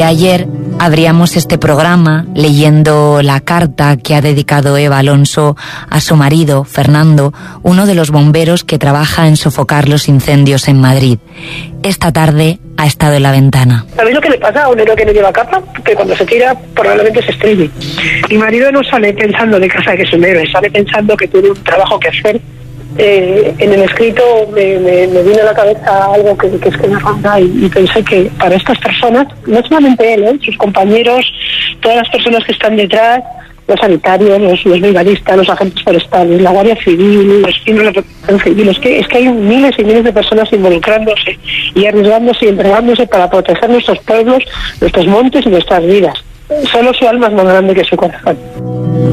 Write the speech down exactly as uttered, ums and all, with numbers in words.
ayer abríamos este programa leyendo la carta que ha dedicado Eva Alonso a su marido, Fernando, uno de los bomberos que trabaja en sofocar los incendios en Madrid. Esta tarde ha estado en la ventana. ¿Sabéis lo que le pasa a un héroe que no lleva capa? Que cuando se tira probablemente se estrelle. Mi marido no sale pensando de casa que es un héroe, sale pensando que tiene un trabajo que hacer. Eh, en el escrito me, me, me vino a la cabeza algo que, que es que me ronda y, y pensé que para estas personas, no solamente él, ¿eh? sus compañeros, todas las personas que están detrás, los sanitarios, los, los brigadistas, los agentes forestales, la Guardia Civil, los finos de protección civil, es que, es que hay miles y miles de personas involucrándose y arriesgándose y entregándose para proteger nuestros pueblos, nuestros montes y nuestras vidas. Solo su alma es más grande que su corazón.